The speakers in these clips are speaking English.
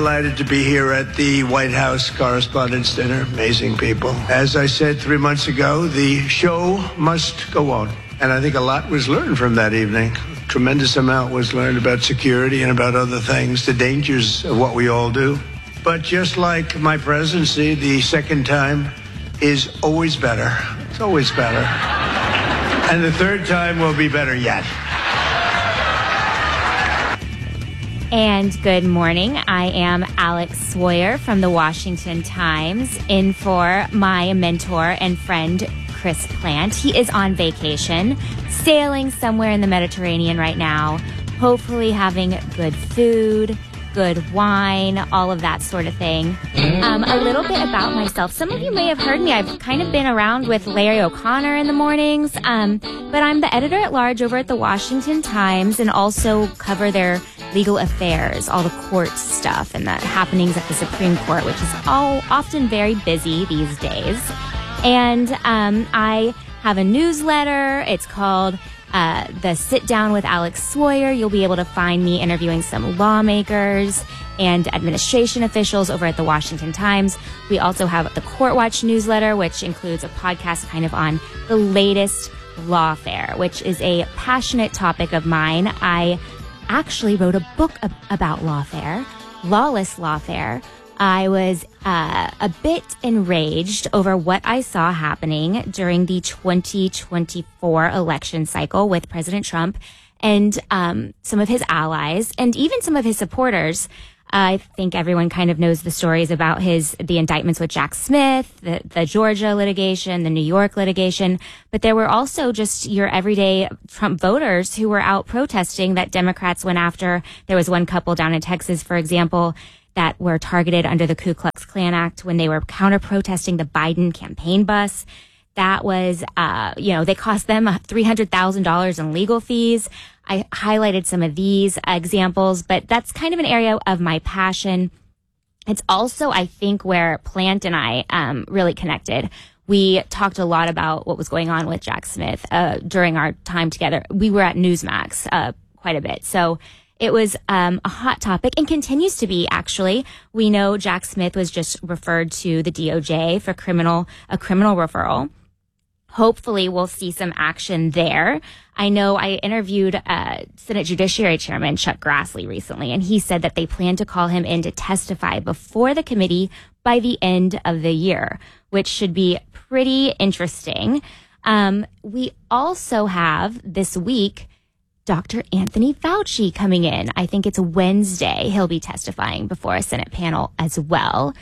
Delighted to be here at the White House Correspondents' Dinner. Amazing people. As I said 3 months ago, the show must go on. And I think a lot was learned from that evening. Tremendous amount was learned about security and about other things, the dangers of what we all do. But just like my presidency, the second time is always better. It's always better. And the third time will be better yet. And good morning. I am Alex Sawyer from the Washington Times, in for my mentor and friend, Chris Plante. He is on vacation, sailing somewhere in the Mediterranean right now, hopefully having good food, good wine, all of that sort of thing. A little bit about myself. Some of you may have heard me. I've kind of been around with Larry O'Connor in the mornings, but I'm the editor-at-large over at the Washington Times and also cover their legal affairs, all the court stuff and the happenings at the Supreme Court, which is all often very busy these days. And I have a newsletter. It's called the Sit Down with Alex Sawyer. You'll be able to find me interviewing some lawmakers and administration officials over at the Washington Times. We also have the Court Watch newsletter, which includes a podcast kind of on the latest lawfare, which is a passionate topic of mine. I actually wrote a book about lawfare, lawless lawfare. I was a bit enraged over what I saw happening during the 2024 election cycle with President Trump and some of his allies and even some of his supporters. I think everyone kind of knows the stories about the indictments with Jack Smith, the Georgia litigation, the New York litigation. But there were also just your everyday Trump voters who were out protesting that Democrats went after. There was one couple down in Texas, for example, that were targeted under the Ku Klux Klan Act when they were counter-protesting the Biden campaign bus. That was, they cost them $300,000 in legal fees. I highlighted some of these examples, but that's kind of an area of my passion. It's also, I think, where Plante and I really connected. We talked a lot about what was going on with Jack Smith during our time together. We were at Newsmax quite a bit. So it was a hot topic and continues to be, actually. We know Jack Smith was just referred to the DOJ for a criminal referral. Hopefully we'll see some action there. I know I interviewed Senate Judiciary Chairman Chuck Grassley recently, and he said that they plan to call him in to testify before the committee by the end of the year, which should be pretty interesting. We also have this week Dr. Anthony Fauci coming in. I think it's Wednesday. He'll be testifying before a Senate panel as well.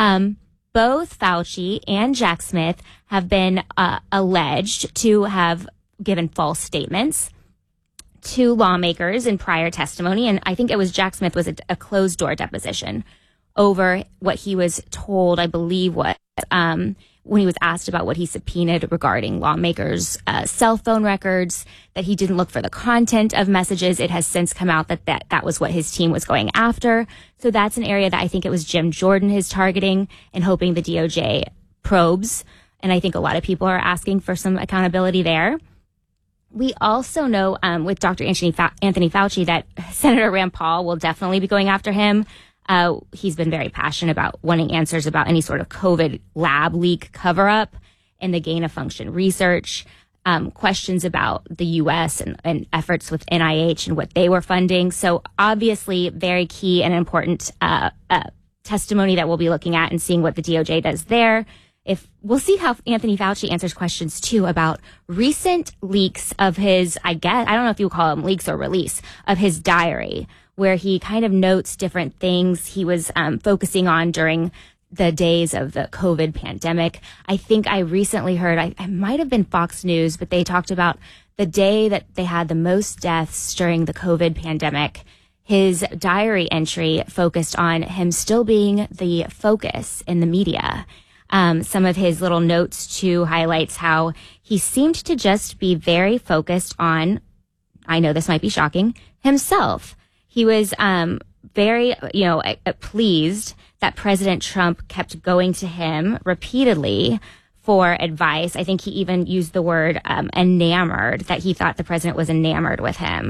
Both Fauci and Jack Smith have been alleged to have given false statements to lawmakers in prior testimony. And I think it was Jack Smith was a closed door deposition over what he was told, I believe, was when he was asked about what he subpoenaed regarding lawmakers' cell phone records, that he didn't look for the content of messages. It has since come out that was what his team was going after. So that's an area that I think it was Jim Jordan is targeting and hoping the DOJ probes. And I think a lot of people are asking for some accountability there. We also know with Dr. Anthony Fauci that Senator Rand Paul will definitely be going after him. He's been very passionate about wanting answers about any sort of COVID lab leak cover-up and the gain-of-function research, questions about the U.S. and efforts with NIH and what they were funding. So obviously very key and important testimony that we'll be looking at and seeing what the DOJ does there. We'll see how Anthony Fauci answers questions, too, about recent leaks of his, I don't know if you call them leaks or release, of his diary, where he kind of notes different things he was focusing on during the days of the COVID pandemic. I think I recently heard, I might have been Fox News, but they talked about the day that they had the most deaths during the COVID pandemic. His diary entry focused on him still being the focus in the media. Some of his little notes, too, highlights how he seemed to just be very focused on, I know this might be shocking, himself. He was very, pleased that President Trump kept going to him repeatedly for advice. I think he even used the word enamored, that he thought the president was enamored with him.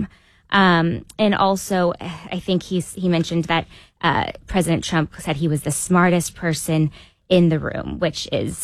And also, I think he mentioned that President Trump said he was the smartest person in the room, which is,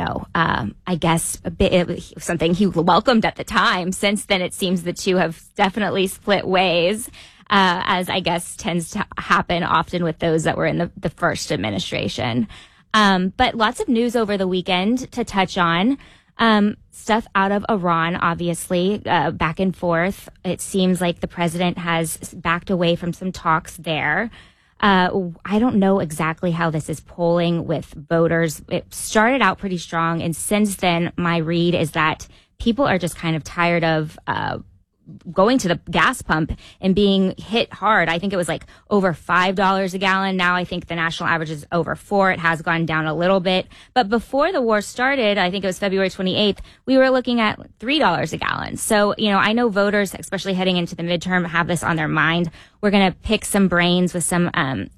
I guess a bit something he welcomed at the time. Since then, it seems the two have definitely split ways, as I guess tends to happen often with those that were in the first administration. But lots of news over the weekend to touch on. Stuff out of Iran, obviously, back and forth. It seems like the president has backed away from some talks there. I don't know exactly how this is polling with voters. It started out pretty strong, and since then, my read is that people are just kind of tired of going to the gas pump and being hit hard. I think it was like over $5 a gallon. Now I think the national average is over $4. It has gone down a little bit. But before the war started, I think it was February 28th, we were looking at $3 a gallon. So, I know voters, especially heading into the midterm, have this on their mind. We're going to pick some brains with some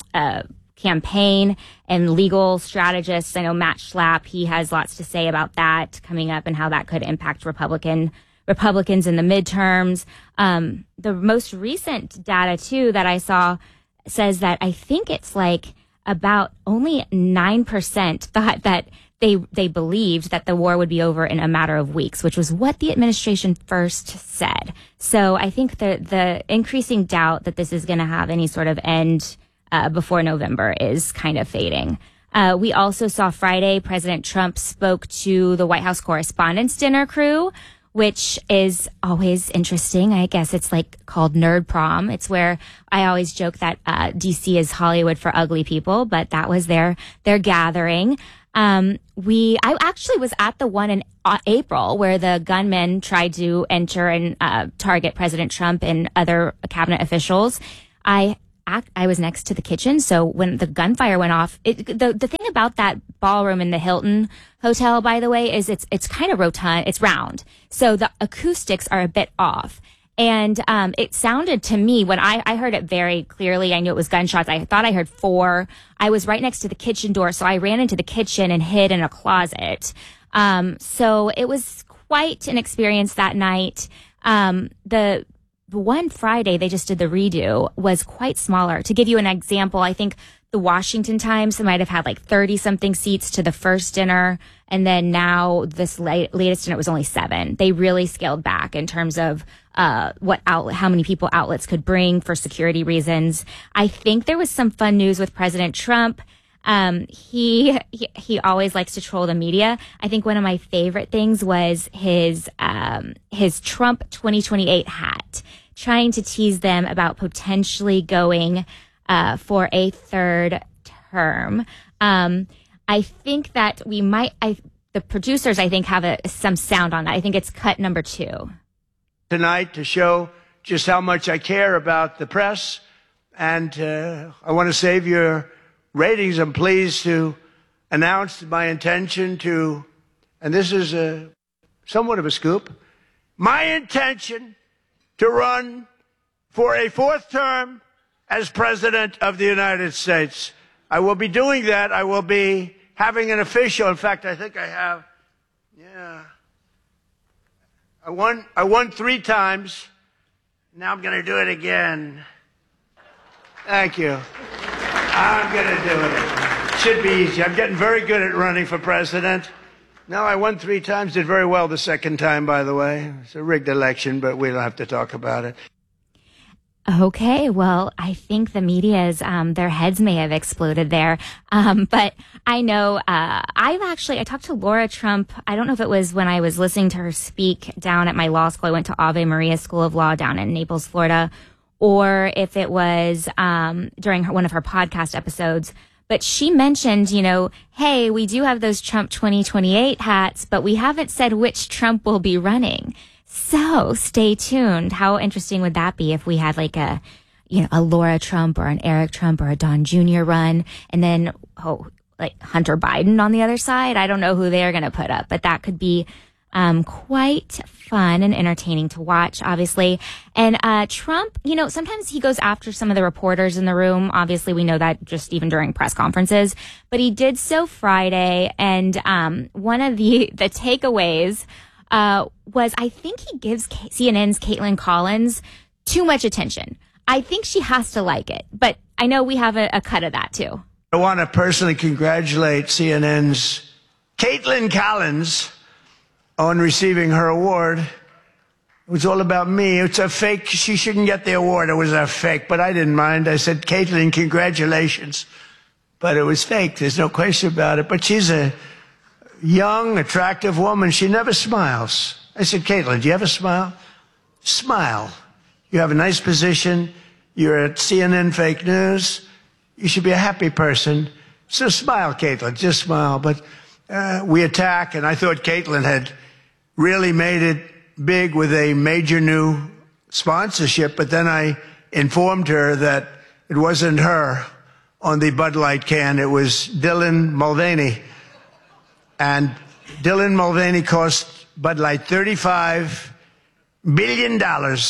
campaign and legal strategists. I know Matt Schlapp, he has lots to say about that coming up and how that could impact Republicans in the midterms. The most recent data, too, that I saw says that I think it's like about only 9% thought that they believed that the war would be over in a matter of weeks, which was what the administration first said. So I think the increasing doubt that this is going to have any sort of end before November is kind of fading. We also saw Friday, President Trump spoke to the White House Correspondents' Dinner crew, which is always interesting. I guess it's like called Nerd Prom. It's where I always joke that DC is Hollywood for ugly people, but that was their gathering. I actually was at the one in April where the gunmen tried to enter and target President Trump and other cabinet officials. I was next to the kitchen, so when the gunfire went off, the thing about that ballroom in the Hilton Hotel, by the way, is it's kind of rotund, it's round, so the acoustics are a bit off. And it sounded to me, when I heard it very clearly, I knew it was gunshots. I thought I heard 4. I was right next to the kitchen door, so I ran into the kitchen and hid in a closet. So it was quite an experience that night. The one Friday they just did the redo was quite smaller. To give you an example, I think the Washington Times might have had like 30-something seats to the first dinner, and then now this latest dinner was only 7. They really scaled back in terms of how many people outlets could bring for security reasons. I think there was some fun news with President Trump. He always likes to troll the media. I think one of my favorite things was his Trump 2028 hat, trying to tease them about potentially going for a third term. I think that the producers, I think, have some sound on that. I think it's cut number 2. Tonight to show just how much I care about the press, and I want to save your ratings. I'm pleased to announce my intention to, and this is somewhat of a scoop, my intention to run for a 4th term as President of the United States. I will be doing that. I will be having an official, in fact, I think I have, I won 3 times. Now I'm going to do it again. Thank you. I'm going to do it. Should be easy. I'm getting very good at running for president. No, I won 3 times, did very well the 2nd time, by the way. It's a rigged election, but we don't have to talk about it. Okay, well, I think the media's, their heads may have exploded there. But I know, I talked to Laura Trump. I don't know if it was when I was listening to her speak down at my law school. I went to Ave Maria School of Law down in Naples, Florida, or if it was, during one of her podcast episodes. But she mentioned, hey, we do have those Trump 2028 hats, but we haven't said which Trump will be running. So stay tuned. How interesting would that be if we had like a Laura Trump or an Eric Trump or a Don Jr. run, and then like Hunter Biden on the other side? I don't know who they're going to put up, but that could be quite fun and entertaining to watch, obviously. And Trump, sometimes he goes after some of the reporters in the room. Obviously, we know that just even during press conferences. But he did so Friday, and one of the takeaways was, I think he gives CNN's Caitlin Collins too much attention. I think she has to like it, but I know we have a cut of that too. I want to personally congratulate CNN's Caitlin Collins on receiving her award. It was all about me. It's a fake. She shouldn't get the award. It was a fake, but I didn't mind. I said, Caitlin, congratulations. But it was fake. There's no question about it. But she's a young, attractive woman. She never smiles. I said, Caitlin, do you ever smile? Smile. You have a nice position. You're at CNN Fake News. You should be a happy person. So smile, Caitlin. Just smile. But we attack, and I thought Caitlin had really made it big with a major new sponsorship, but then I informed her that it wasn't her on the Bud Light can. It was Dylan Mulvaney. And Dylan Mulvaney cost Bud Light $35 billion.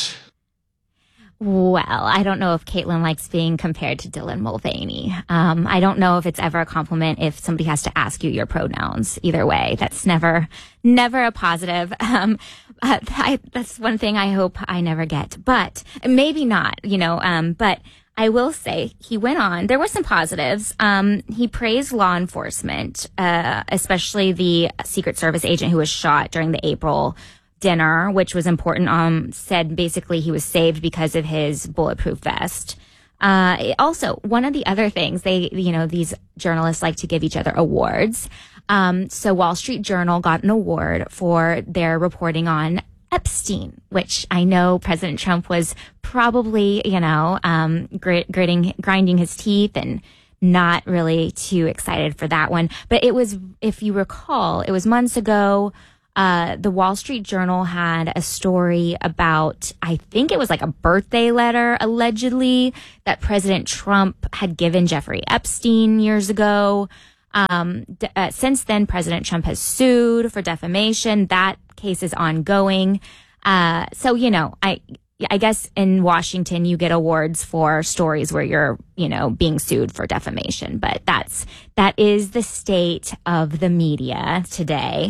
Well, I don't know if Caitlin likes being compared to Dylan Mulvaney. I don't know if it's ever a compliment if somebody has to ask you your pronouns. Either way, that's never a positive. That's one thing I hope I never get, but maybe not, but I will say he went on. There were some positives. He praised law enforcement, especially the Secret Service agent who was shot during the April dinner, which was important. Said basically he was saved because of his bulletproof vest. Also, one of the other things these journalists like to give each other awards. So Wall Street Journal got an award for their reporting on Epstein, which I know President Trump was probably, grinding his teeth and not really too excited for that one. But it was, if you recall, it was months ago. The Wall Street Journal had a story about, I think it was like a birthday letter, allegedly, that President Trump had given Jeffrey Epstein years ago. Since then, President Trump has sued for defamation. That case is ongoing. So, I guess in Washington, you get awards for stories where you're, being sued for defamation. But that is the state of the media today.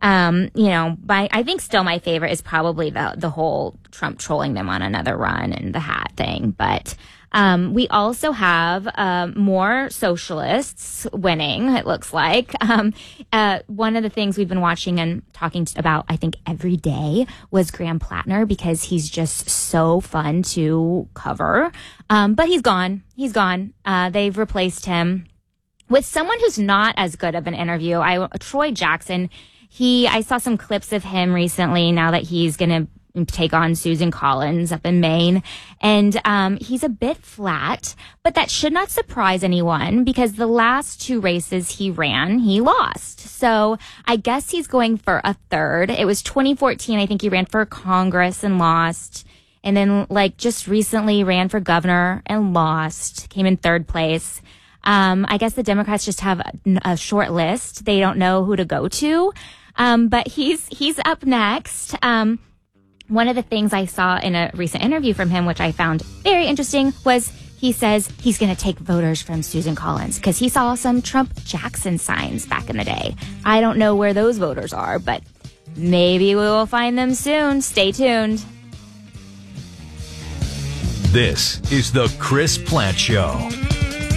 I think still my favorite is probably the whole Trump trolling them on another run and the hat thing. But we also have more socialists winning, it looks like. One of the things we've been watching and talking about, I think, every day was Graham Plattner, because he's just so fun to cover. But he's gone. They've replaced him with someone who's not as good of an interview. Troy Jackson. I saw some clips of him recently now that he's going to take on Susan Collins up in Maine. And he's a bit flat, but that should not surprise anyone because the last two races he ran, he lost. So I guess he's going for a third. It was 2014. I think he ran for Congress and lost. And then just recently ran for governor and lost, came in third place. I guess the Democrats just have a short list. They don't know who to go to. But he's up next. One of the things I saw in a recent interview from him, which I found very interesting, was he says he's going to take voters from Susan Collins because he saw some Trump Jackson signs back in the day. I don't know where those voters are, but maybe we will find them soon. Stay tuned. This is the Chris Plante Show.